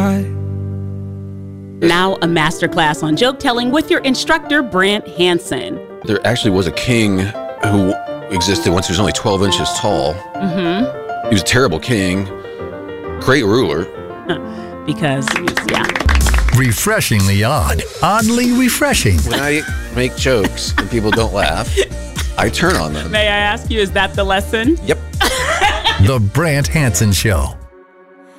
cry. Now a masterclass on joke telling with your instructor, Brant Hansen. There actually was a king who existed once. He was only 12 inches tall. Mm-hmm. He was a terrible king, great ruler. Because, yeah. Refreshingly odd. Oddly refreshing. When I make jokes and people don't laugh, I turn on them. May I ask you, is that the lesson? Yep. The Brant Hansen Show.